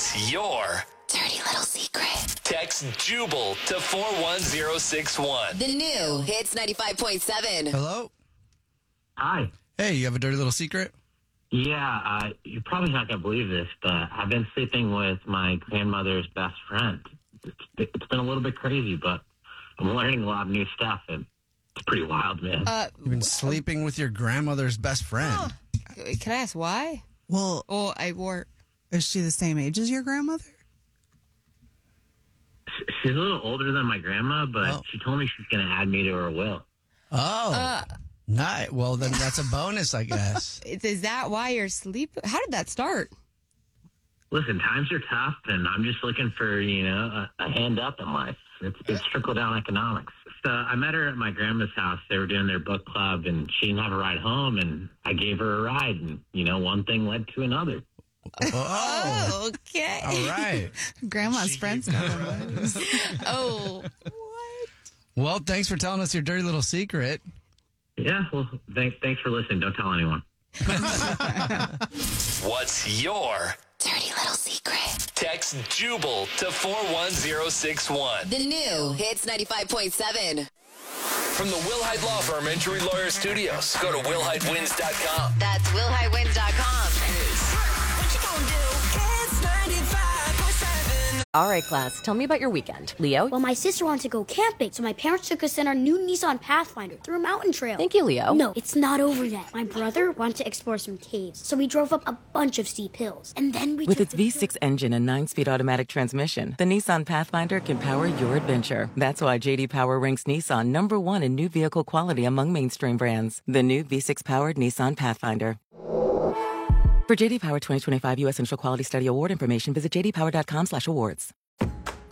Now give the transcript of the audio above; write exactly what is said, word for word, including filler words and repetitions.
What's your dirty little secret? Text Jubal to four one zero six one. The new Hits ninety-five point seven. Hello? Hi. Hey, you have a dirty little secret? Yeah, uh, you're probably not going to believe this, but I've been sleeping with my grandmother's best friend. It's, it's been a little bit crazy, but I'm learning a lot of new stuff, and it's pretty wild, man. Uh, You've been sleeping with your grandmother's best friend. oh, can I ask why? Well, Oh, I wore. is she the same age as your grandmother? She's a little older than my grandma, but Oh. she told me she's going to add me to her will. Oh, Uh, nice. Well, then that's a bonus, I guess. is, is that why you're sleeping? How did that start? Listen, times are tough, and I'm just looking for, you know, a, a hand up in life. It's, it's trickle-down economics. So I met her at my grandma's house. They were doing their book club, and she didn't have a ride home, and I gave her a ride, and, you know, one thing led to another. Oh, Okay. all right. Grandma's friends know them. Oh. Well, thanks for telling us your dirty little secret. Yeah, well, thanks, thanks for listening. Don't tell anyone. What's your Dirty little secret. Text Jubal to four one zero six one. The new Hits ninety-five point seven. From the Will Hyde Law Firm Injury Lawyer Studios, go to will hyde wins dot com. That's will hyde wins dot com. What you gonna do? It's ninety-five point seven. All right, class, tell me about your weekend. Leo? Well, my sister wanted to go camping, so my parents took us in our new Nissan Pathfinder through a mountain trail. Thank you, Leo. No, it's not over yet. My brother wanted to explore some caves, so we drove up a bunch of steep hills. And then we With took its the V six engine and nine-speed automatic transmission, the Nissan Pathfinder can power your adventure. That's why J D Power ranks Nissan number one in new vehicle quality among mainstream brands. The new V six-powered Nissan Pathfinder. For J D Power twenty twenty-five U S Initial Quality Study Award information, visit j d power dot com slash awards.